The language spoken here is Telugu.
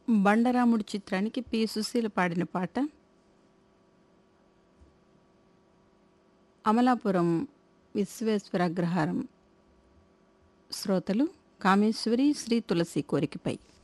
బండరాముడు చిత్రానికి పి. సుశీల పాడిన పాట. అమలాపురం విశ్వేశ్వరాగ్రహారం శ్రోతలు కామేశ్వరి శ్రీ తులసి కోరికపై